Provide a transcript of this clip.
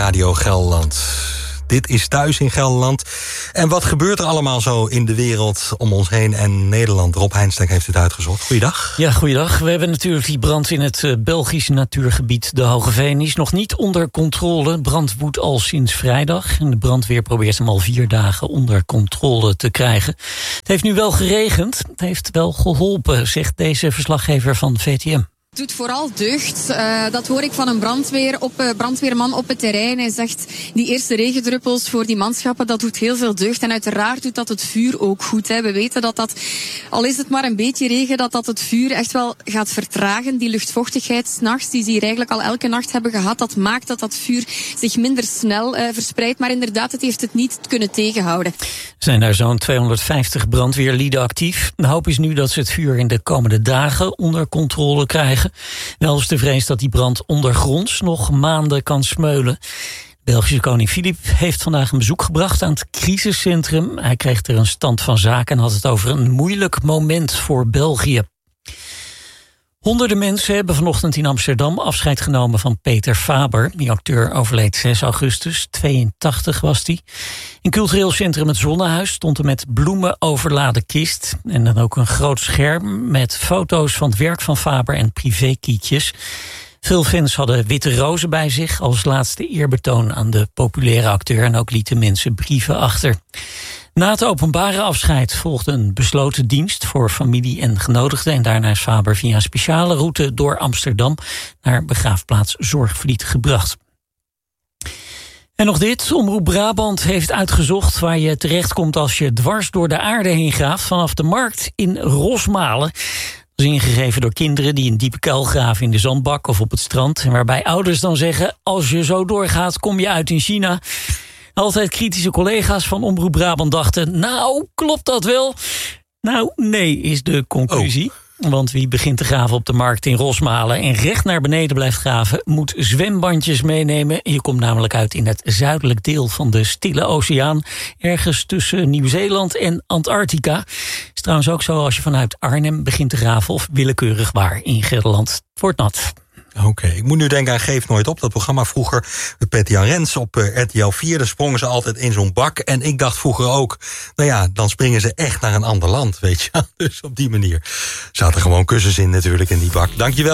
Radio Gelderland. Dit is Thuis in Gelderland. En wat gebeurt er allemaal zo in de wereld om ons heen en Nederland? Rob Heinstek heeft het uitgezocht. Goeiedag. Ja, goeiedag. We hebben natuurlijk die brand in het Belgische natuurgebied De Hogeveen. Is nog niet onder controle. Brand woedt al sinds vrijdag. En de brandweer probeert hem al 4 dagen onder controle te krijgen. Het heeft nu wel geregend. Het heeft wel geholpen, zegt deze verslaggever van VTM. Het doet vooral deugd. Dat hoor ik van een brandweerman op het terrein. Hij zegt, die eerste regendruppels voor die manschappen, dat doet heel veel deugd. En uiteraard doet dat het vuur ook goed. Hè. We weten dat, al is het maar een beetje regen, dat het vuur echt wel gaat vertragen. Die luchtvochtigheid 's nachts, die ze hier eigenlijk al elke nacht hebben gehad, dat maakt dat vuur zich minder snel verspreidt. Maar inderdaad, het heeft het niet kunnen tegenhouden. Er zijn daar zo'n 250 brandweerlieden actief. De hoop is nu dat ze het vuur in de komende dagen onder controle krijgen. Wel is de vrees dat die brand ondergronds nog maanden kan smeulen. Belgische koning Filip heeft vandaag een bezoek gebracht aan het crisiscentrum. Hij kreeg er een stand van zaken en had het over een moeilijk moment voor België. Honderden mensen hebben vanochtend in Amsterdam afscheid genomen van Peter Faber. Die acteur overleed 6 augustus, 82 was hij. In cultureel centrum Het Zonnehuis stond er met bloemen overladen kist. En dan ook een groot scherm met foto's van het werk van Faber en privékietjes. Veel fans hadden witte rozen bij zich als laatste eerbetoon aan de populaire acteur. En ook lieten mensen brieven achter. Na het openbare afscheid volgde een besloten dienst voor familie en genodigden. En daarna is Faber via een speciale route door Amsterdam naar begraafplaats Zorgvliet gebracht. En nog dit. Omroep Brabant heeft uitgezocht waar je terechtkomt als je dwars door de aarde heen graaft vanaf de markt in Rosmalen. Dat is ingegeven door kinderen die een diepe kuil graven in de zandbak of op het strand. En waarbij ouders dan zeggen, als je zo doorgaat kom je uit in China. Altijd kritische collega's van Omroep Brabant dachten, nou, klopt dat wel? Nou, nee, is de conclusie. Want wie begint te graven op de markt in Rosmalen en recht naar beneden blijft graven, moet zwembandjes meenemen. Je komt namelijk uit in het zuidelijk deel van de Stille Oceaan, ergens tussen Nieuw-Zeeland en Antarctica. Is trouwens ook zo als je vanuit Arnhem begint te graven of willekeurig waar in Gelderland. Het wordt nat. Oké, ik moet nu denken aan Geef Nooit Op. Dat programma vroeger met Petty Rens op RTL 4. Daar sprongen ze altijd in zo'n bak. En ik dacht vroeger ook, nou ja, dan springen ze echt naar een ander land, weet je. Dus op die manier zaten gewoon kussens in natuurlijk in die bak. Dankjewel.